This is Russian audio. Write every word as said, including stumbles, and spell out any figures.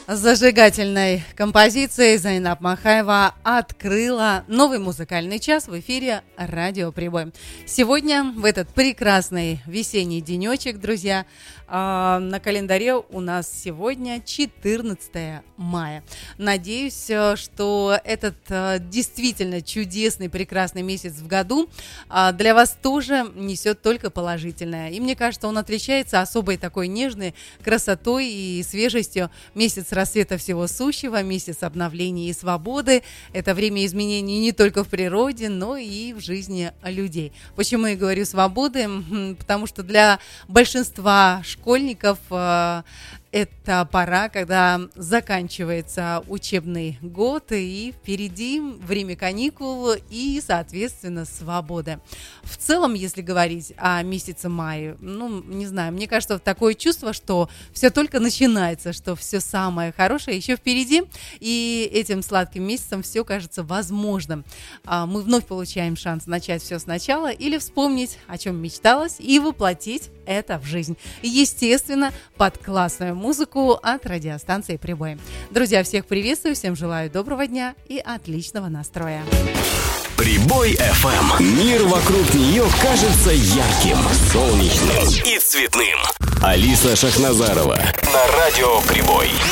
Зажигательной композицией Зайнаб Махаева открыла новый музыкальный час в эфире «Радио Прибой». Сегодня, в этот прекрасный весенний денечек, друзья, на календаре у нас сегодня четырнадцатое мая. Надеюсь, что этот действительно чудесный, прекрасный месяц в году для вас тоже несет только положительное. И мне кажется, он отличается особой такой нежной красотой и свежестью. Месяц рассвета всего сущего, месяц обновления и свободы. Это время изменений не только в природе, но и в жизни людей. Почему я говорю свободы? Потому что для большинства школьников э, это пора, когда заканчивается учебный год, и впереди время каникул и, соответственно, свободы. В целом, если говорить о месяце мая, ну, не знаю, мне кажется, такое чувство, что все только начинается, что все самое хорошее еще впереди, и этим сладким месяцем все кажется возможным. Мы вновь получаем шанс начать все сначала или вспомнить, о чем мечталось, и воплотить это в жизнь. Естественно, под классную музыку от радиостанции «Прибой». Друзья, всех приветствую, всем желаю доброго дня и отличного настроя. Прибой эф эм. Мир вокруг нее кажется ярким, солнечным и цветным. Алиса Шахназарова на радио Прибой.